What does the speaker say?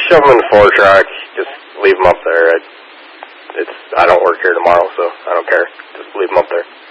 shove them in the 4-truck. Just leave them up there. I don't work here tomorrow, so I don't care. Just leave them up there.